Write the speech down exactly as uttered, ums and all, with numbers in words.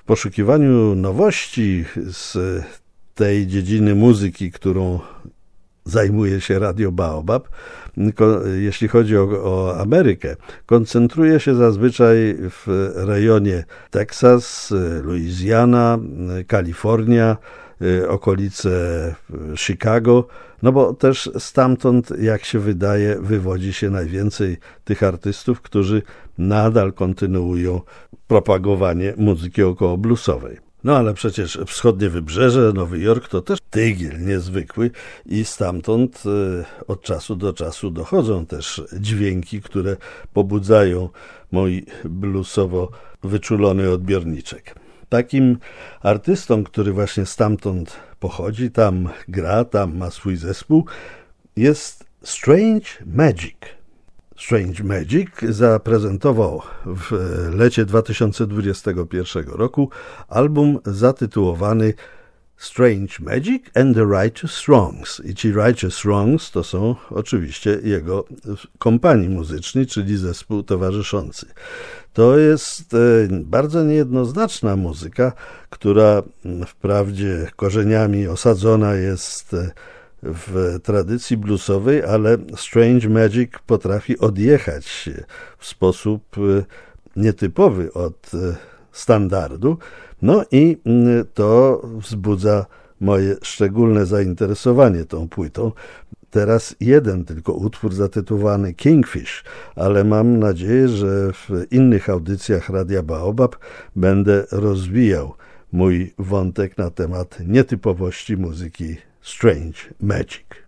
poszukiwaniu nowości z tej dziedziny muzyki, którą zajmuje się Radio Baobab, jeśli chodzi o, o Amerykę, koncentruje się zazwyczaj w rejonie Teksas, Luizjana, Kalifornia, okolice Chicago, no bo też stamtąd, jak się wydaje, wywodzi się najwięcej tych artystów, którzy nadal kontynuują propagowanie muzyki okołobluesowej. No ale przecież wschodnie wybrzeże, Nowy Jork to też tygiel niezwykły i stamtąd od czasu do czasu dochodzą też dźwięki, które pobudzają mój bluesowo wyczulony odbiorniczek. Takim artystą, który właśnie stamtąd pochodzi, tam gra, tam ma swój zespół, jest Strange Magic. Strange Magic zaprezentował w lecie dwa tysiące dwudziestego pierwszego roku album zatytułowany Strange Magic and the Righteous Wrongs. I ci Righteous Wrongs to są oczywiście jego kompanii muzyczni, czyli zespół towarzyszący. To jest bardzo niejednoznaczna muzyka, która wprawdzie korzeniami osadzona jest w tradycji bluesowej, ale Strange Magic potrafi odjechać w sposób nietypowy od standardu, no i to wzbudza moje szczególne zainteresowanie tą płytą. Teraz jeden tylko utwór zatytułowany Kingfish, ale mam nadzieję, że w innych audycjach Radia Baobab będę rozwijał mój wątek na temat nietypowości muzyki Strange Magic.